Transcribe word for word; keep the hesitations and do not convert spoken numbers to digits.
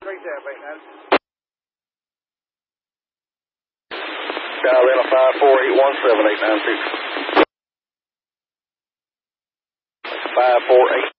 Great job, eight nine. Dial in a five four eight one seven eight nine six. five four eight.